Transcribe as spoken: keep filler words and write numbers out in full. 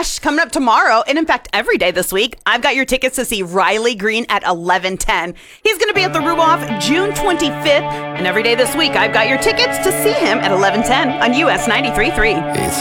Bash coming up tomorrow. And in fact, every day this week, I've got your tickets to see Riley Green at eleven ten. He's going to be at the Ruoff June twenty-fifth. And every day this week, I've got your tickets to see him at eleven ten on U S ninety-three point three. It's